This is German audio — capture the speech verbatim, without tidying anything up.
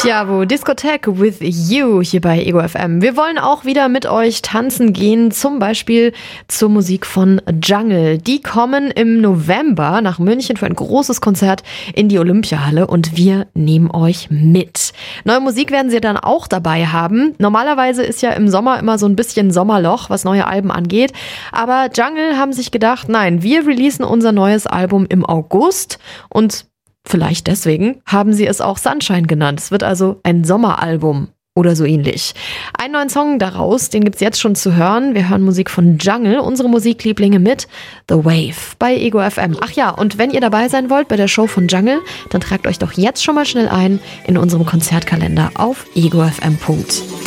Tiavo, Discotheque with you hier bei Ego F M. Wir wollen auch wieder mit euch tanzen gehen, zum Beispiel zur Musik von Jungle. Die kommen im November nach München für ein großes Konzert in die Olympiahalle und wir nehmen euch mit. Neue Musik werden sie dann auch dabei haben. Normalerweise ist ja im Sommer immer so ein bisschen Sommerloch, was neue Alben angeht. Aber Jungle haben sich gedacht, nein, wir releasen unser neues Album im August und vielleicht deswegen haben sie es auch Sunshine genannt. Es wird also ein Sommeralbum oder so ähnlich. Einen neuen Song daraus, den gibt's jetzt schon zu hören. Wir hören Musik von Jungle, unsere Musiklieblinge mit The Wave bei Ego F M. Ach ja, und wenn ihr dabei sein wollt bei der Show von Jungle, dann tragt euch doch jetzt schon mal schnell ein in unserem Konzertkalender auf ego f m punkt d e.